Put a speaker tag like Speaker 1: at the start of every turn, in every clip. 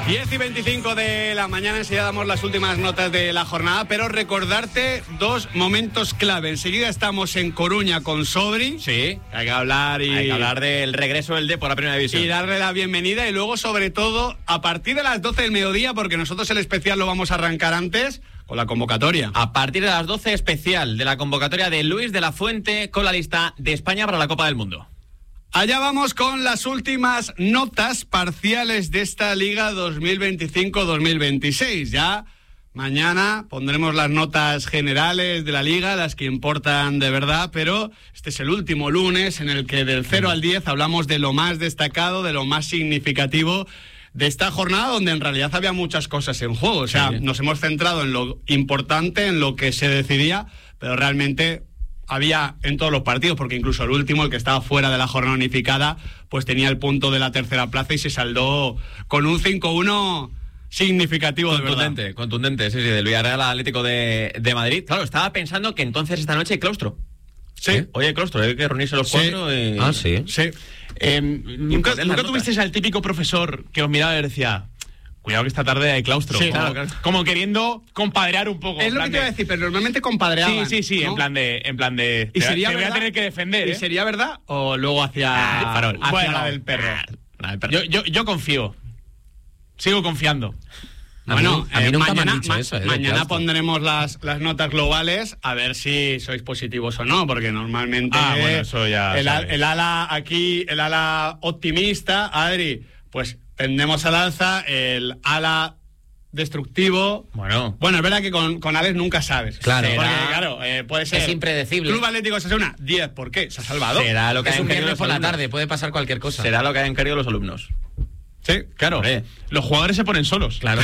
Speaker 1: 10:25 de la mañana, enseguida damos las últimas notas de la jornada, pero recordarte dos momentos clave. Enseguida estamos en Coruña con Sobri.
Speaker 2: Sí.
Speaker 1: Hay que hablar
Speaker 2: del regreso del Depor a la primera división.
Speaker 1: Y darle la bienvenida, y luego, sobre todo, a partir de las 12 del mediodía, porque nosotros el especial lo vamos a arrancar antes, con la convocatoria.
Speaker 2: A partir de las 12, especial de la convocatoria de Luis de la Fuente con la lista de España para la Copa del Mundo.
Speaker 1: Allá vamos con las últimas notas parciales de esta Liga 2025-2026. Ya mañana pondremos las notas generales de la Liga, las que importan de verdad, pero este es el último lunes en el que del 0 al 10 hablamos de lo más destacado, de lo más significativo de esta jornada, donde en realidad había muchas cosas en juego. O sea, nos hemos centrado en lo importante, en lo que se decidía, pero realmente había en todos los partidos, porque incluso el último, el que estaba fuera de la jornada unificada, pues tenía el punto de la tercera plaza y se saldó con un 5-1 significativo,
Speaker 2: contundente, sí, del Villarreal al Atlético de Madrid. Claro, estaba pensando que entonces esta noche hay claustro.
Speaker 1: Sí.
Speaker 2: Oye, claustro, hay que reunirse los cuatro y...
Speaker 3: Ah, sí.
Speaker 1: Sí.
Speaker 4: ¿Nunca tuvisteis al típico profesor que os miraba y decía: cuidado que esta tarde hay claustro?
Speaker 1: Sí,
Speaker 4: como queriendo compadrear un poco.
Speaker 1: Es lo que te iba a decir, pero normalmente compadreaban.
Speaker 4: Sí, ¿no? en plan de
Speaker 1: ¿Y sería
Speaker 4: te voy
Speaker 1: verdad?
Speaker 4: A tener que defender.
Speaker 1: ¿Y sería verdad? ¿O luego hacia
Speaker 4: farol?
Speaker 1: Hacia la del perro?
Speaker 4: Yo confío. Sigo confiando.
Speaker 1: Bueno,
Speaker 3: a mí nunca me han dicho eso.
Speaker 1: Mañana pondremos las notas globales a ver si sois positivos o no, porque normalmente
Speaker 4: eso ya
Speaker 1: el ala optimista, Adri, pues tendemos al alza, el ala destructivo. Bueno, es verdad que con Alex nunca sabes.
Speaker 3: Claro.
Speaker 1: Porque, puede ser.
Speaker 3: Es impredecible.
Speaker 1: Club Atlético Osasuna, 10, ¿por qué? Se ha salvado.
Speaker 2: Será lo que
Speaker 3: Es un
Speaker 2: hayan querido
Speaker 3: viernes
Speaker 2: los
Speaker 3: por la
Speaker 2: alumnos.
Speaker 3: tarde, puede pasar cualquier cosa.
Speaker 2: Será lo que hayan querido los alumnos.
Speaker 1: Sí,
Speaker 4: Claro, los jugadores se ponen solos.
Speaker 3: Claro.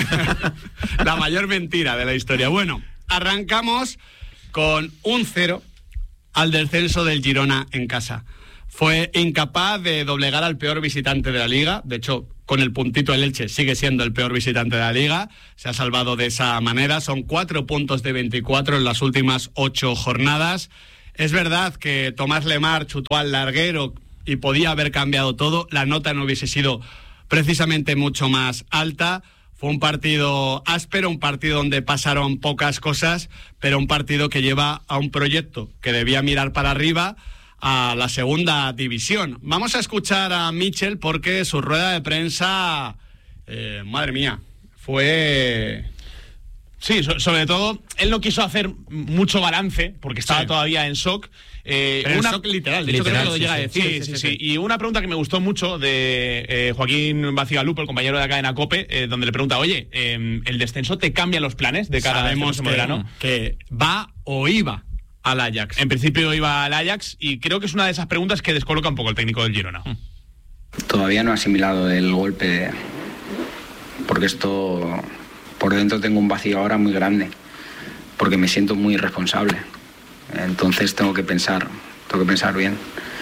Speaker 1: La mayor mentira de la historia. Bueno, arrancamos con un 0 al descenso del Girona en casa. Fue incapaz de doblegar al peor visitante de la Liga. De hecho, con el puntito el Elche sigue siendo el peor visitante de la Liga. Se ha salvado de esa manera. Son 4 puntos de 24 en las últimas 8 jornadas. Es verdad que Tomás Lemar chutó al larguero y podía haber cambiado todo. La nota no hubiese sido precisamente mucho más alta. Fue un partido áspero, un partido donde pasaron pocas cosas, pero un partido que lleva a un proyecto que debía mirar para arriba, a la segunda división. Vamos a escuchar a Michel porque su rueda de prensa, madre mía, fue...
Speaker 4: Sí, sobre todo, él no quiso hacer mucho balance porque estaba todavía en shock.
Speaker 1: Pero en shock literal,
Speaker 4: de hecho creo que lo
Speaker 1: sí,
Speaker 4: llega a
Speaker 1: sí.
Speaker 4: decir. Sí. Y una pregunta que me gustó mucho de Joaquín Bacigalupo, el compañero de acá en COPE, donde le pregunta: oye, ¿el descenso te cambia los planes de cara a este próximo verano?
Speaker 1: Que va o iba al Ajax.
Speaker 4: En principio iba al Ajax, y creo que es una de esas preguntas que descoloca un poco el técnico del Girona.
Speaker 5: Todavía no he asimilado el golpe, porque esto... Por dentro tengo un vacío ahora muy grande, porque me siento muy irresponsable. Entonces tengo que pensar bien.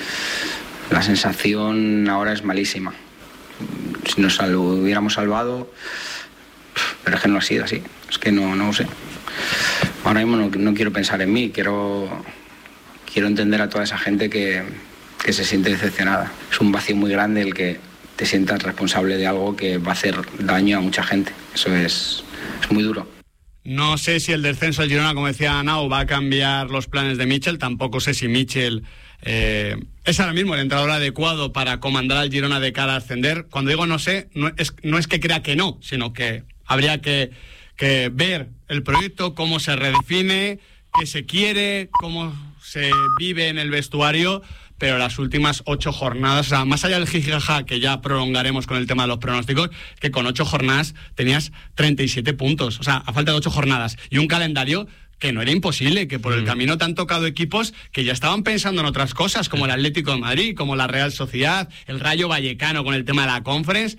Speaker 5: La sensación ahora es malísima. Si nos hubiéramos salvado, pero es que no ha sido así. Es que no sé. Ahora mismo no quiero pensar en mí, quiero entender a toda esa gente que se siente decepcionada. Es un vacío muy grande el que te sientas responsable de algo que va a hacer daño a mucha gente. Eso es muy duro.
Speaker 1: No sé si el descenso del Girona, como decía Nau, va a cambiar los planes de Michel. Tampoco sé si Michel es ahora mismo el entrenador adecuado para comandar al Girona de cara a ascender. Cuando digo no sé, no es que crea que no, sino que habría que ver el proyecto, cómo se redefine, qué se quiere, cómo se vive en el vestuario. Pero las últimas 8 jornadas, o sea, más allá del jijijaja que ya prolongaremos con el tema de los pronósticos, que con 8 jornadas tenías 37 puntos, o sea, a falta de 8 jornadas, y un calendario que no era imposible, que por el camino te han tocado equipos que ya estaban pensando en otras cosas, como el Atlético de Madrid, como la Real Sociedad, el Rayo Vallecano con el tema de la Conference,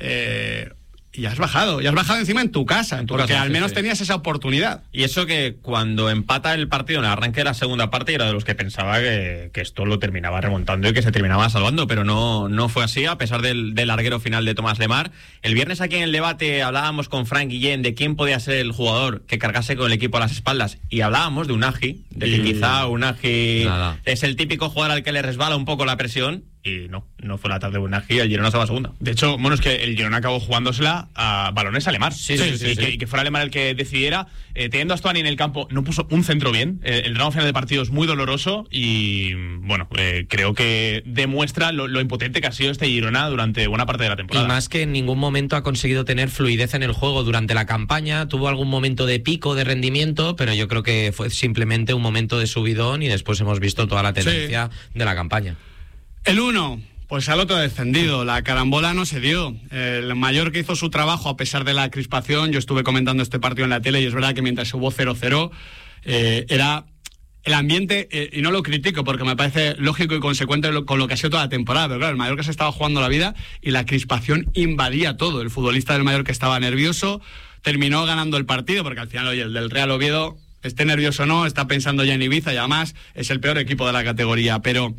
Speaker 1: y has bajado encima en tu casa, porque al menos tenías esa oportunidad.
Speaker 2: Y eso que cuando empata el partido en el arranque de la segunda parte, era de los que pensaba que esto lo terminaba remontando y que se terminaba salvando, pero no fue así, a pesar del larguero final de Tomás Lemar. El viernes aquí en el debate hablábamos con Frank Guillén de quién podía ser el jugador que cargase con el equipo a las espaldas, y hablábamos de Unagi, de que quizá Unagi es el típico jugador al que le resbala un poco la presión, y no fue la tarde buena y el Girona estaba segunda.
Speaker 4: De hecho, bueno, es que el Girona acabó jugándosela a balones a Lemar.
Speaker 2: Sí.
Speaker 4: Y que fuera Lemar el que decidiera. Teniendo a Stuani en el campo, no puso un centro bien. El tramo final de partido es muy doloroso y, bueno, creo que demuestra lo impotente que ha sido este Girona durante buena parte de la temporada.
Speaker 3: Y más que en ningún momento ha conseguido tener fluidez en el juego durante la campaña. Tuvo algún momento de pico de rendimiento, pero yo creo que fue simplemente un momento de subidón y después hemos visto toda la tendencia de la campaña.
Speaker 1: El 1, pues al otro descendido. La carambola no se dio. El Mallorca hizo su trabajo a pesar de la crispación. Yo estuve comentando este partido en la tele y es verdad que mientras hubo 0-0 era el ambiente, y no lo critico porque me parece lógico y consecuente con lo que ha sido toda la temporada, pero claro, el Mallorca se estaba jugando la vida y la crispación invadía todo. El futbolista del Mallorca estaba nervioso, terminó ganando el partido porque al final, oye, el del Real Oviedo, esté nervioso o no, está pensando ya en Ibiza y además es el peor equipo de la categoría, pero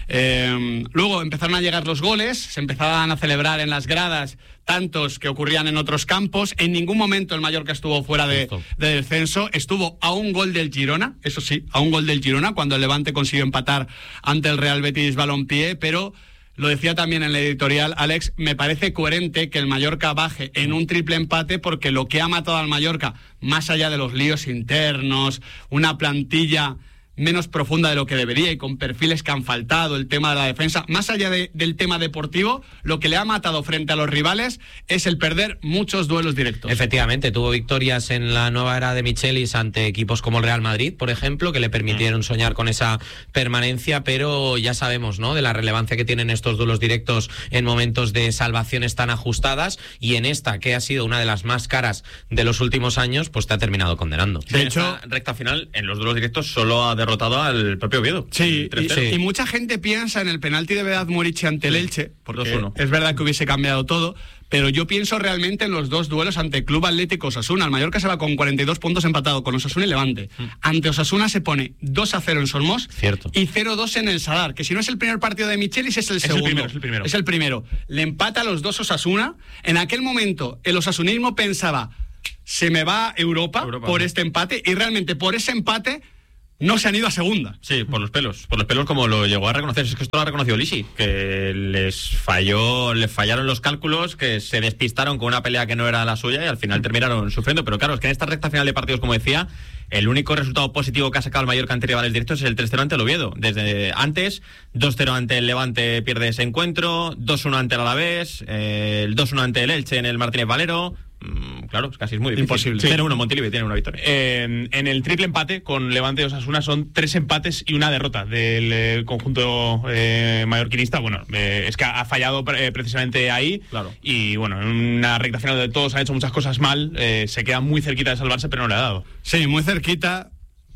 Speaker 1: luego empezaron a llegar los goles, se empezaban a celebrar en las gradas tantos que ocurrían en otros campos. En ningún momento el Mallorca estuvo fuera de descenso, estuvo a un gol del Girona, eso sí, a un gol del Girona, cuando el Levante consiguió empatar ante el Real Betis Balompié, pero lo decía también en la editorial Alex, me parece coherente que el Mallorca baje en un triple empate porque lo que ha matado al Mallorca, más allá de los líos internos, una plantilla menos profunda de lo que debería y con perfiles que han faltado, el tema de la defensa, más allá del tema deportivo, lo que le ha matado frente a los rivales es el perder muchos duelos directos.
Speaker 3: Efectivamente, tuvo victorias en la nueva era de Michelis ante equipos como el Real Madrid, por ejemplo, que le permitieron soñar con esa permanencia, pero ya sabemos, ¿no?, de la relevancia que tienen estos duelos directos en momentos de salvaciones tan ajustadas, y en esta, que ha sido una de las más caras de los últimos años, pues te ha terminado condenando.
Speaker 2: De hecho, recta final, en los duelos directos solo ha derrotado al propio Oviedo.
Speaker 1: Sí, y mucha gente piensa en el penalti de Vedat Murici ante el Elche, porque
Speaker 2: 2-1.
Speaker 1: Es verdad que hubiese cambiado todo, pero yo pienso realmente en los dos duelos ante Club Atlético Osasuna. El Mallorca se va con 42 puntos empatado con Osasuna y Levante. Ante Osasuna se pone 2-0 en Solmos.
Speaker 3: Cierto.
Speaker 1: Y 0-2 en el Sadar, que si no es el primer partido de Michelis es el segundo. Es el primero. Le empata a los dos Osasuna. En aquel momento el osasunismo pensaba, se me va Europa por este empate, y realmente por ese empate no se han ido a segunda.
Speaker 2: Sí, por los pelos como lo llegó a reconocer. Es que esto lo ha reconocido Lisi, que les fallaron los cálculos, que se despistaron con una pelea que no era la suya y al final terminaron sufriendo. Pero claro, es que en esta recta final de partidos, como decía, el único resultado positivo que ha sacado el Mallorca ante rivales directos es el 3-0 ante el Oviedo. Desde antes, 2-0 ante el Levante, pierde ese encuentro, 2-1 ante el Alavés, el 2-1 ante el Elche en el Martínez Valero. Claro, es casi muy difícil.
Speaker 1: Imposible.
Speaker 2: 0-1 Montilivi tiene una victoria.
Speaker 4: En el triple empate con Levante y Osasuna son 3 empates y una derrota del conjunto mallorquinista. Bueno, es que ha fallado precisamente ahí.
Speaker 2: Claro.
Speaker 4: Y bueno, en una recta final donde todos han hecho muchas cosas mal, se queda muy cerquita de salvarse, pero no le ha dado.
Speaker 1: Sí, muy cerquita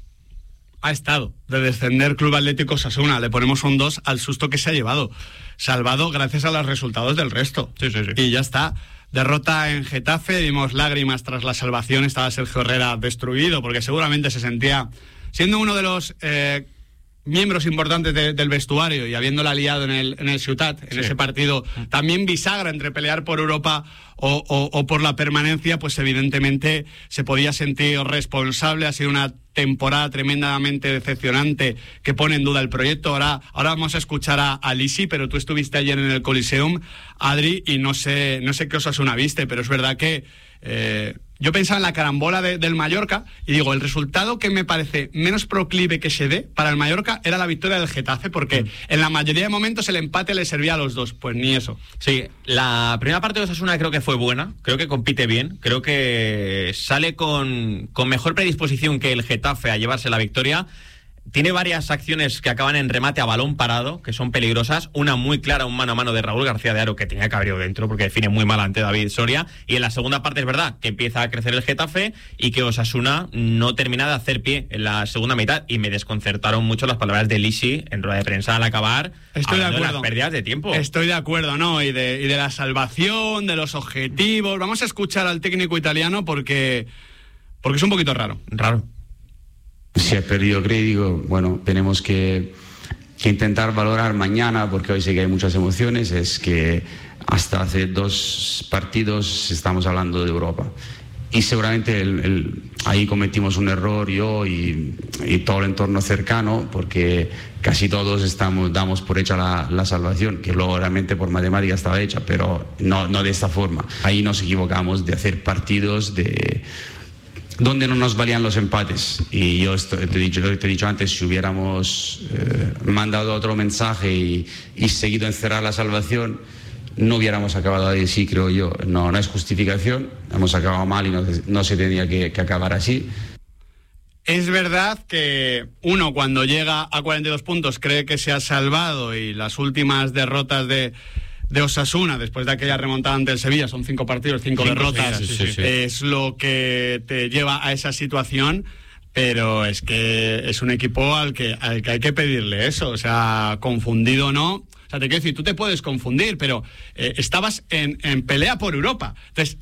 Speaker 1: ha estado de descender Club Atlético Osasuna. Le ponemos un 2 al susto que se ha llevado. Salvado gracias a los resultados del resto.
Speaker 2: Sí.
Speaker 1: Y ya está. Derrota en Getafe, dimos lágrimas tras la salvación. Estaba Sergio Herrera destruido porque seguramente se sentía, siendo uno de los miembros importantes del vestuario y habiéndola liado en el Ciutat, en ese partido también bisagra entre pelear por Europa o por la permanencia, pues evidentemente se podía sentir responsable. Ha sido una temporada tremendamente decepcionante que pone en duda el proyecto. Ahora vamos a escuchar a Lisi, pero tú estuviste ayer en el Coliseum, Adri, y no sé qué Osasuna viste, pero es verdad que yo pensaba en la carambola del Mallorca y digo, el resultado que me parece menos proclive que se dé para el Mallorca era la victoria del Getafe, porque en la mayoría de momentos el empate le servía a los dos. Pues ni eso.
Speaker 2: Sí, la primera parte de Osasuna creo que fue buena, creo que compite bien, creo que sale con mejor predisposición que el Getafe a llevarse la victoria. Tiene varias acciones que acaban en remate a balón parado, que son peligrosas. Una muy clara, un mano a mano de Raúl García de Haro, que tenía que haber ido dentro, porque define muy mal ante David Soria. Y en la segunda parte es verdad que empieza a crecer el Getafe y que Osasuna no termina de hacer pie en la segunda mitad. Y me desconcertaron mucho las palabras de Lisi en rueda de prensa al acabar.
Speaker 1: Estoy de acuerdo.
Speaker 2: De las pérdidas de tiempo.
Speaker 1: Estoy de acuerdo, ¿no? Y de la salvación, de los objetivos. Vamos a escuchar al técnico italiano porque es un poquito raro.
Speaker 6: Si has perdido crédito, bueno, tenemos que intentar valorar mañana, porque hoy sé que hay muchas emociones. Es que hasta hace 2 partidos estamos hablando de Europa y seguramente ahí cometimos un error yo y todo el entorno cercano, porque casi todos damos por hecha la salvación, que luego realmente por matemática estaba hecha, pero no de esta forma. Ahí nos equivocamos de hacer partidos donde no nos valían los empates, y yo te he dicho antes, si hubiéramos mandado otro mensaje y seguido encerrar la salvación, no hubiéramos acabado ahí, sí, creo yo. No es justificación, hemos acabado mal y no se tenía que acabar así.
Speaker 1: Es verdad que uno, cuando llega a 42 puntos, cree que se ha salvado, y las últimas derrotas de Osasuna, después de aquella remontada ante el Sevilla, son 5 partidos, 5 derrotas,
Speaker 4: sí.
Speaker 1: es lo que te lleva a esa situación. Pero es que es un equipo al que hay que pedirle eso, o sea, confundido o no. O sea, te quiero decir, tú te puedes confundir, pero estabas en pelea por Europa. Entonces,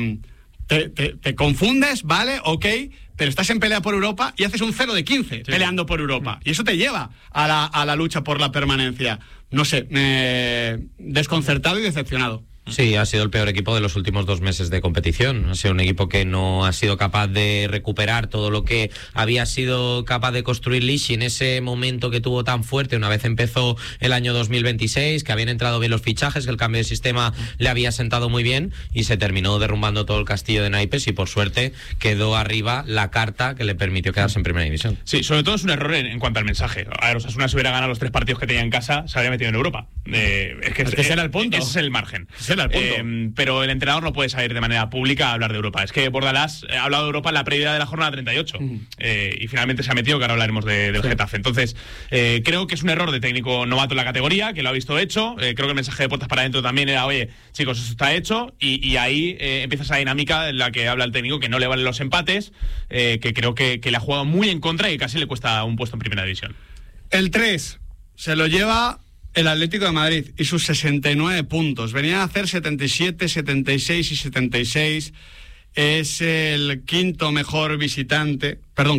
Speaker 1: te confundes, vale, ok, pero estás en pelea por Europa y haces un 0 de 15 peleando por Europa. Y eso te lleva a la lucha por la permanencia. No sé, desconcertado y decepcionado.
Speaker 3: Sí, ha sido el peor equipo de los últimos 2 meses de competición. Ha sido un equipo que no ha sido capaz de recuperar todo lo que había sido capaz de construir Lishi en ese momento que tuvo tan fuerte una vez empezó el año 2026, que habían entrado bien los fichajes, que el cambio de sistema le había sentado muy bien, y se terminó derrumbando todo el castillo de naipes, y por suerte quedó arriba la carta que le permitió quedarse en primera división.
Speaker 4: Sí, sobre todo es un error en cuanto al mensaje. A ver, Osasuna, si hubiera ganado los 3 partidos que tenía en casa, se habría metido en Europa. Es que ese era el punto. Ese es el margen. Pero el entrenador no puede salir de manera pública a hablar de Europa. Es que Bordalás ha hablado de Europa en la previa de la jornada 38 y finalmente se ha metido, que ahora hablaremos del Getafe. Entonces, creo que es un error de técnico novato en la categoría, que lo ha visto hecho. Creo que el mensaje de puertas para adentro también era, oye, chicos, eso está hecho, y ahí empieza esa dinámica en la que habla el técnico, que no le valen los empates, que creo que le ha jugado muy en contra y casi le cuesta un puesto en primera división.
Speaker 1: El 3 se lo lleva el Atlético de Madrid y sus 69 puntos. Venían a hacer 77, 76 y 76. Es el séptimo mejor visitante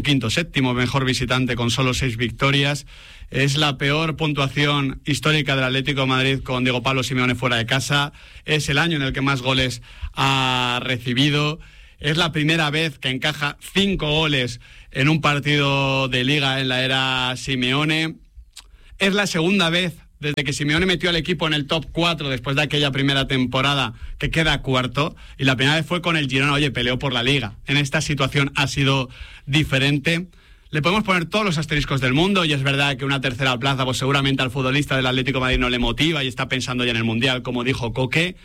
Speaker 1: con solo 6 victorias. Es la peor puntuación histórica del Atlético de Madrid con Diego Pablo Simeone fuera de casa. Es el año en el que más goles ha recibido. Es la primera vez que encaja 5 goles en un partido de Liga en la era Simeone. Es la segunda vez desde que Simeone metió al equipo en el top 4 después de aquella primera temporada que queda cuarto, y la primera vez fue con el Girona. Oye, peleó por la Liga. En esta situación ha sido diferente. Le podemos poner todos los asteriscos del mundo, y es verdad que una tercera plaza pues seguramente al futbolista del Atlético de Madrid no le motiva y está pensando ya en el Mundial, como dijo Coque,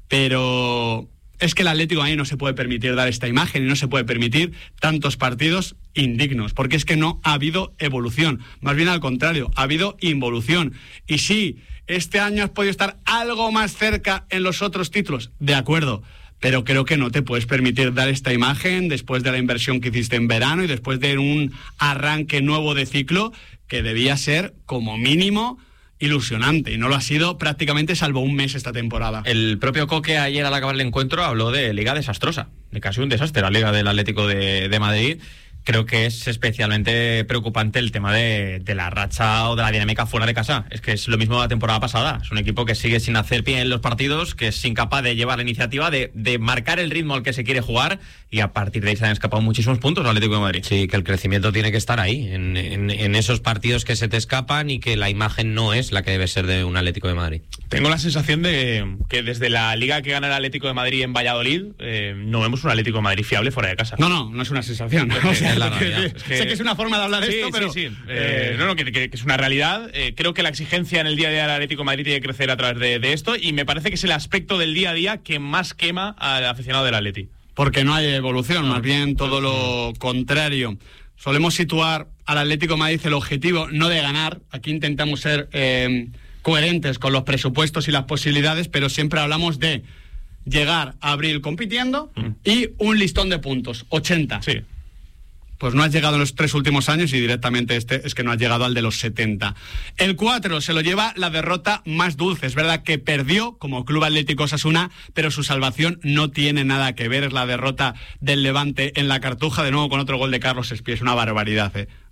Speaker 1: pero es que el Atlético de Madrid no se puede permitir dar esta imagen y no se puede permitir tantos partidos indignos, porque es que no ha habido evolución, más bien al contrario, ha habido involución. Y sí, este año has podido estar algo más cerca en los otros títulos, de acuerdo, pero creo que no te puedes permitir dar esta imagen después de la inversión que hiciste en verano y después de un arranque nuevo de ciclo que debía ser como mínimo ilusionante, y no lo ha sido prácticamente salvo un mes esta temporada.
Speaker 2: El propio Coque ayer al acabar el encuentro habló de liga desastrosa, de casi un desastre la liga del Atlético de Madrid. Creo que es especialmente preocupante el tema de la racha o de la dinámica fuera de casa. Es que es lo mismo de la temporada pasada. Es un equipo que sigue sin hacer pie en los partidos, que es incapaz de llevar la iniciativa, de marcar el ritmo al que se quiere jugar, y a partir de ahí se han escapado muchísimos puntos al Atlético de Madrid.
Speaker 3: Sí, que el crecimiento tiene que estar ahí, en esos partidos que se te escapan, y que la imagen no es la que debe ser de un Atlético de Madrid.
Speaker 4: Tengo la sensación de que desde la liga que gana el Atlético de Madrid en Valladolid, no vemos un Atlético de Madrid fiable fuera de casa.
Speaker 1: No es una sensación. O sea, sé que es una forma de hablar esto, pero...
Speaker 4: Sí. Que es una realidad. Creo que la exigencia en el día a día del Atlético de Madrid tiene que crecer a través de esto, y me parece que es el aspecto del día a día que más quema al aficionado del Atleti.
Speaker 1: Porque no hay evolución, más bien todo lo contrario. Solemos situar al Atlético de Madrid el objetivo no de ganar. Aquí intentamos ser coherentes con los presupuestos y las posibilidades, pero siempre hablamos de llegar a abril compitiendo y un listón de puntos, 80.
Speaker 4: Sí.
Speaker 1: Pues no has llegado en los 3 últimos años, y directamente es que no has llegado al de los 70. El 4 se lo lleva la derrota más dulce. Es verdad que perdió como Club Atlético Osasuna, pero su salvación no tiene nada que ver. Es la derrota del Levante en la Cartuja, de nuevo con otro gol de Carlos Espí. Es una barbaridad,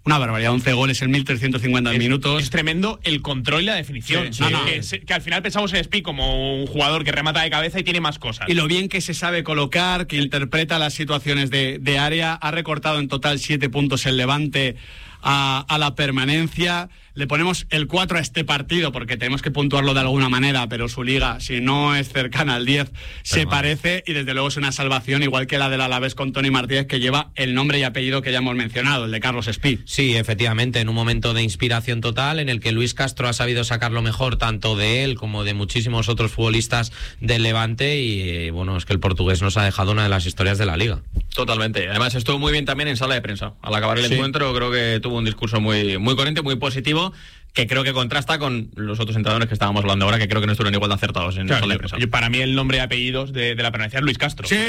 Speaker 1: una barbaridad, 11 goles en 1.350 minutos.
Speaker 4: Es tremendo el control y la definición.
Speaker 1: Sí,
Speaker 4: que al final pensamos en Spi como un jugador que remata de cabeza y tiene más cosas.
Speaker 1: Y lo bien que se sabe colocar, que interpreta las situaciones de área. Ha recortado en total 7 puntos el Levante a la permanencia. Le ponemos el 4 a este partido porque tenemos que puntuarlo de alguna manera, pero su liga, si no es cercana al 10, se parece, y desde luego es una salvación, igual que la del Alavés con Toni Martínez, que lleva el nombre y apellido que ya hemos mencionado, el de Carlos Spi.
Speaker 3: Sí, efectivamente, en un momento de inspiración total en el que Luis Castro ha sabido sacar lo mejor tanto de él como de muchísimos otros futbolistas del Levante, y bueno, es que el portugués nos ha dejado una de las historias de la liga.
Speaker 2: Totalmente. Además estuvo muy bien también en sala de prensa. Al acabar el encuentro creo que tuvo un discurso muy, muy coherente, muy positivo, que creo que contrasta con los otros entrenadores que estábamos hablando ahora, que creo que no estuvieron igual de acertados en sala de prensa.
Speaker 4: Y para mí el nombre y apellidos de la permanencia es Luis Castro.
Speaker 1: Sí.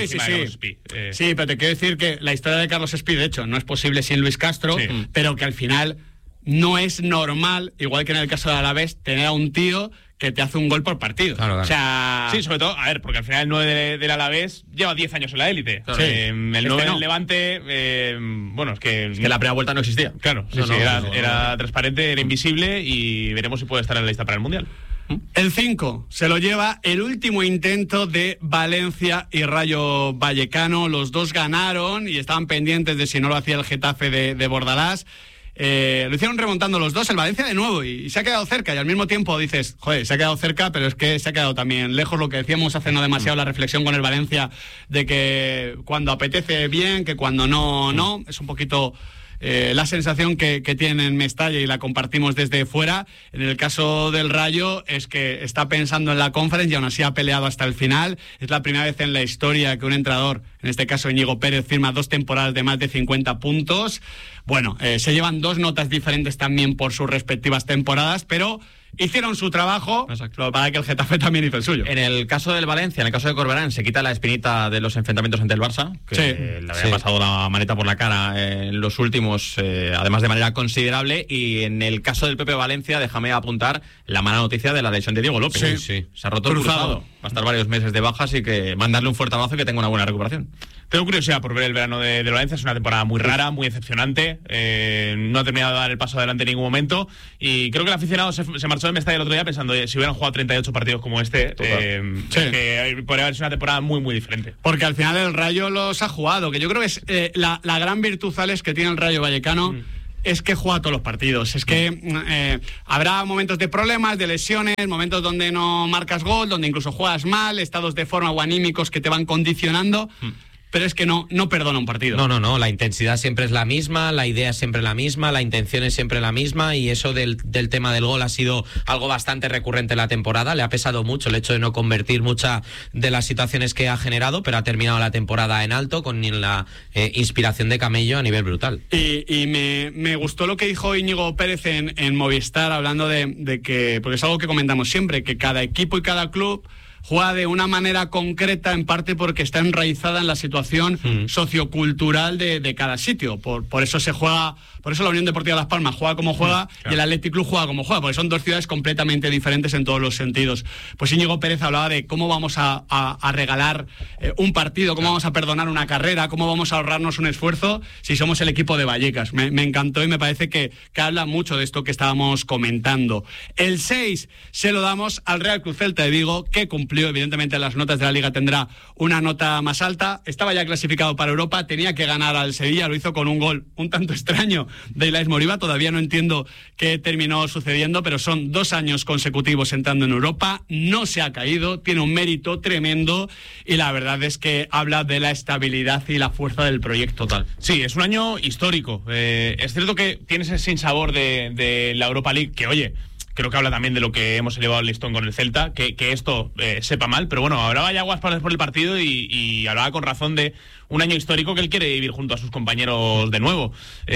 Speaker 1: Sí, pero te quiero decir que la historia de Carlos Spi, de hecho, no es posible sin Luis Castro, pero que al final no es normal, igual que en el caso de Alavés, tener a un tío que te hace un gol por partido.
Speaker 3: Claro.
Speaker 1: O sea...
Speaker 4: Sí, sobre todo, a ver, porque al final el 9 del Alavés lleva 10 años en la élite.
Speaker 1: Claro.
Speaker 4: El 9 del Levante, bueno, es que
Speaker 2: la primera vuelta no existía.
Speaker 4: Claro, era transparente, era invisible, y veremos si puede estar en la lista para el Mundial.
Speaker 1: El 5 se lo lleva el último intento de Valencia y Rayo Vallecano. Los dos ganaron y estaban pendientes de si no lo hacía el Getafe de Bordalás. Lo hicieron remontando los dos, el Valencia de nuevo, y se ha quedado cerca, y al mismo tiempo dices, joder, se ha quedado cerca, pero es que se ha quedado también lejos. Lo que decíamos hace no demasiado, la reflexión con el Valencia de que cuando apetece bien, que cuando no, es un poquito la sensación que tiene en Mestalla, y la compartimos desde fuera. En el caso del Rayo es que está pensando en la Conference y aún así ha peleado hasta el final. Es la primera vez en la historia que un entrenador, en este caso Íñigo Pérez, firma 2 temporadas de más de 50 puntos. Bueno, se llevan 2 notas diferentes también por sus respectivas temporadas, pero hicieron su trabajo. Exacto. Para que el Getafe también hizo el suyo.
Speaker 2: En el caso del Valencia, en el caso de Corberán, se quita la espinita de los enfrentamientos ante el Barça, que le había pasado la maneta por la cara en los últimos, además de manera considerable. Y en el caso del Pepe Valencia, déjame apuntar la mala noticia de la lesión de Diego López.
Speaker 3: Sí.
Speaker 2: Se ha roto el cruzado. Va a estar varios meses de baja, así que mandarle un fuerte abrazo y que tenga una buena recuperación.
Speaker 4: Tengo curiosidad por ver el verano de Valencia. Es una temporada muy rara, muy decepcionante. No ha terminado de dar el paso adelante en ningún momento. Y creo que el aficionado se marchó de Mestalla el otro día pensando, si hubieran jugado 38 partidos como este, que podría haber sido una temporada muy, muy diferente.
Speaker 1: Porque al final el Rayo los ha jugado, que yo creo que es la gran virtud, Alex, que tiene el Rayo Vallecano. Es que juega todos los partidos. Es que habrá momentos de problemas, de lesiones, momentos donde no marcas gol, donde incluso juegas mal, estados de forma o anímicos que te van condicionando. Pero es que no perdona un partido.
Speaker 3: No, la intensidad siempre es la misma, la idea es siempre la misma, la intención es siempre la misma, y eso del tema del gol ha sido algo bastante recurrente en la temporada. Le ha pesado mucho el hecho de no convertir muchas de las situaciones que ha generado, pero ha terminado la temporada en alto con la inspiración de Camello a nivel brutal.
Speaker 1: Y me gustó lo que dijo Íñigo Pérez en Movistar, hablando de que, porque es algo que comentamos siempre, que cada equipo y cada club juega de una manera concreta, en parte porque está enraizada en la situación sociocultural de cada sitio. Por eso se juega, por eso la Unión Deportiva Las Palmas juega como juega, y el Athletic Club juega como juega, porque son 2 ciudades completamente diferentes en todos los sentidos. Pues Íñigo Pérez hablaba de cómo vamos a regalar un partido, cómo vamos a perdonar una carrera, cómo vamos a ahorrarnos un esfuerzo si somos el equipo de Vallecas. Me encantó, y me parece que habla mucho de esto que estábamos comentando. El 6 se lo damos al Real Cruz Celta de Vigo, que cumplió. Evidentemente las notas de la Liga tendrá una nota más alta. Estaba ya clasificado para Europa, tenía que ganar al Sevilla, lo hizo con un gol un tanto extraño de Ilaix Moriba. Todavía no entiendo qué terminó sucediendo, pero son 2 años consecutivos entrando en Europa, no se ha caído, tiene un mérito tremendo, y la verdad es que habla de la estabilidad y la fuerza del proyecto tal.
Speaker 4: Sí, es un año histórico. Es cierto que tienes ese sinsabor de la Europa League, que oye, creo que habla también de lo que hemos elevado el listón con el Celta, que esto sepa mal, pero bueno, hablaba ya Guaspares por el partido y hablaba con razón de un año histórico que él quiere vivir junto a sus compañeros de nuevo.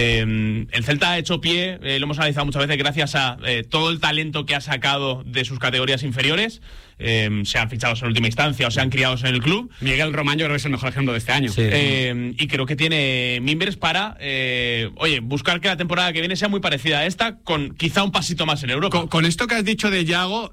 Speaker 4: El Celta ha hecho pie, lo hemos analizado muchas veces, gracias a todo el talento que ha sacado de sus categorías inferiores, sean fichados en última instancia o sean criados en el club.
Speaker 1: Miguel Román yo creo que es el mejor ejemplo de este año.
Speaker 3: Sí.
Speaker 4: Y creo que tiene mimbres para buscar que la temporada que viene sea muy parecida a esta, con quizá un pasito más en Europa.
Speaker 1: Con esto que has dicho de Yago,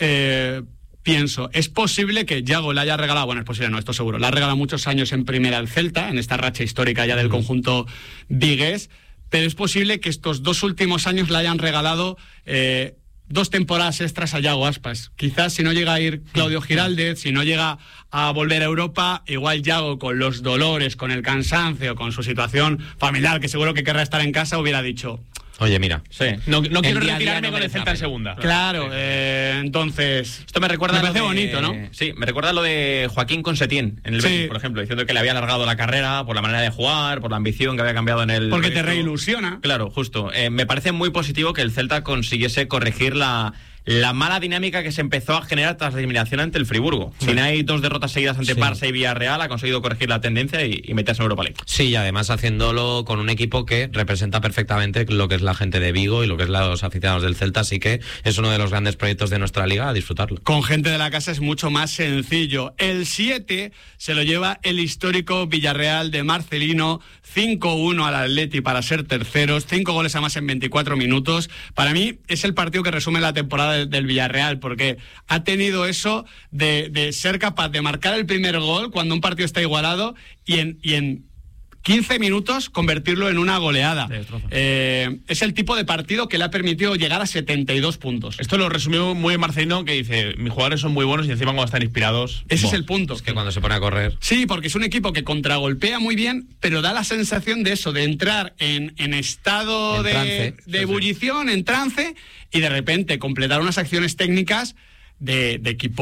Speaker 1: pienso, es posible que Yago le haya regalado, bueno, es posible, no, esto seguro, le ha regalado muchos años en primera al Celta, en esta racha histórica ya del conjunto vigués, pero es posible que estos 2 últimos años le hayan regalado 2 temporadas extras a Yago Aspas. Quizás si no llega a ir Claudio Giraldez, si no llega a volver a Europa, igual Yago, con los dolores, con el cansancio, con su situación familiar, que seguro que querrá estar en casa, hubiera dicho...
Speaker 3: Oye, mira,
Speaker 4: no quiero
Speaker 3: día a día
Speaker 4: retirarme
Speaker 3: no
Speaker 4: con el
Speaker 3: merece
Speaker 4: Celta
Speaker 3: la
Speaker 4: en
Speaker 3: pena.
Speaker 4: segunda.
Speaker 1: Claro, entonces...
Speaker 2: Esto me recuerda
Speaker 1: parece
Speaker 2: lo de-
Speaker 1: bonito, ¿no?
Speaker 2: Sí, me recuerda lo de Joaquín con Setién en el
Speaker 1: Sí.
Speaker 2: Betis, por ejemplo, diciendo que le había alargado la carrera por la manera de jugar, por la ambición que había cambiado en el
Speaker 1: Porque te
Speaker 2: proyecto.
Speaker 1: reilusiona.
Speaker 2: Claro, justo. Me parece muy positivo que el Celta consiguiese corregir la mala dinámica que se empezó a generar tras la eliminación ante el Friburgo.
Speaker 3: Sí.
Speaker 2: Si no hay 2 derrotas seguidas ante
Speaker 3: Sí.
Speaker 2: Barça y Villarreal, ha conseguido corregir la tendencia y meterse en Europa League.
Speaker 3: Sí, y además haciéndolo con un equipo que representa perfectamente lo que es la gente de Vigo y lo que es los aficionados del Celta, así que es uno de los grandes proyectos de nuestra liga, a disfrutarlo.
Speaker 1: Con gente de la casa es mucho más sencillo. El 7 se lo lleva el histórico Villarreal de Marcelino, 5-1 al Atleti para ser terceros, 5 goles a más en 24 minutos. Para mí es el partido que resume la temporada del Villarreal, porque ha tenido eso de ser capaz de marcar el primer gol cuando un partido está igualado y en 15 minutos convertirlo en una goleada. Es el tipo de partido que le ha permitido llegar a 72 puntos.
Speaker 4: Esto lo resumió muy bien Marcelino, que dice, mis jugadores son muy buenos y encima cuando están inspirados...
Speaker 1: Ese es el punto.
Speaker 3: Es que cuando se pone a correr...
Speaker 1: Sí, porque es un equipo que contragolpea muy bien, pero da la sensación de eso, de entrar en estado
Speaker 3: En trance.
Speaker 1: de ebullición, en trance, y de repente completar unas acciones técnicas de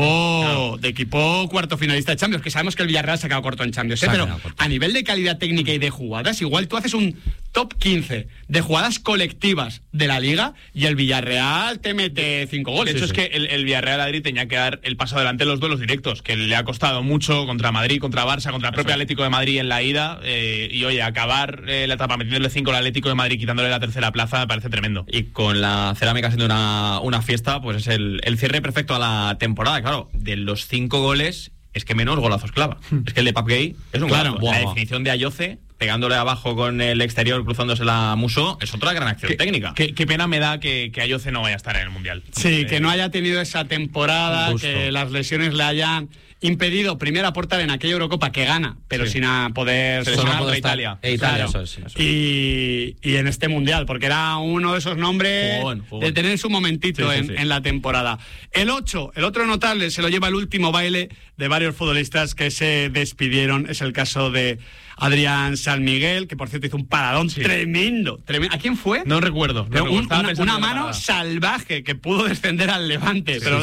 Speaker 1: equipo cuarto finalista de Champions, que sabemos que el Villarreal se ha quedado corto en Champions,
Speaker 3: Se ha
Speaker 1: pero
Speaker 3: quedado corto.
Speaker 1: a nivel de calidad técnica y de jugadas, igual tú haces un top 15 de jugadas colectivas de la Liga y el Villarreal te mete 5
Speaker 4: De
Speaker 1: goles.
Speaker 4: hecho, es que el Villarreal Madrid tenía que dar el paso adelante en los duelos directos, que le ha costado mucho contra Madrid, contra Barça, contra el propio Atlético de Madrid en la ida. Y oye, acabar la etapa metiéndole 5 al Atlético de Madrid, quitándole la tercera plaza, me parece tremendo.
Speaker 2: Y con la Cerámica siendo una fiesta, pues es el cierre perfecto a la temporada. Claro, de los 5 goles, es que menos golazos clava. Es que el de Pap Gay es un
Speaker 1: Claro,
Speaker 2: golazo. La
Speaker 3: guau.
Speaker 2: definición de Ayoce, pegándole abajo con el exterior, cruzándose la Muso, es otra gran acción técnica.
Speaker 4: Qué pena me da que Ayoce no vaya a estar en el Mundial.
Speaker 1: Sí, que no haya tenido esa temporada,
Speaker 3: Justo.
Speaker 1: que las lesiones le hayan impedido primero aportar en aquella Eurocopa que gana, pero sin a poder
Speaker 4: Se
Speaker 1: sonar
Speaker 4: lesionó
Speaker 1: contra
Speaker 4: contra
Speaker 1: Italia.
Speaker 3: Italia,
Speaker 1: Claro.
Speaker 3: eso es.
Speaker 1: Y en este Mundial, porque era uno de esos nombres
Speaker 2: Jugón.
Speaker 1: de tener su momentito
Speaker 2: Sí, sí, sí.
Speaker 1: en la temporada. El 8, el otro notable, se lo lleva el último baile de varios futbolistas que se despidieron. Es el caso de Adrián San Miguel, que por cierto hizo un paradón tremendo. ¿A quién fue?
Speaker 4: No recuerdo.
Speaker 1: Pero
Speaker 4: Estaba pensando
Speaker 1: una
Speaker 4: en la
Speaker 1: mano
Speaker 4: parada.
Speaker 1: salvaje que pudo descender al Levante, pero